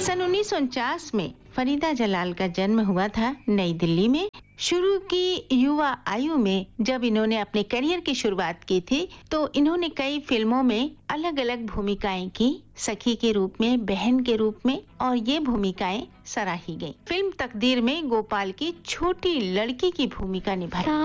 सन 1949 में फरीदा जलाल का जन्म हुआ था नई दिल्ली में। शुरू की युवा आयु में जब इन्होंने अपने करियर की शुरुआत की थी तो इन्होंने कई फिल्मों में अलग-अलग भूमिकाएं की, सखी के रूप में, बहन के रूप में, और ये भूमिकाएं सराही गईं। फिल्म तकदीर में गोपाल की छोटी लड़की की भूमिका निभाई।